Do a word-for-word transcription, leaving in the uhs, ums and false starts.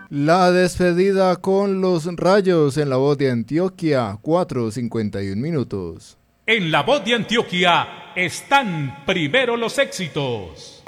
La despedida con los Rayos en La Voz de Antioquia, cuatro cincuenta y un minutos. En La Voz de Antioquia están primero los éxitos.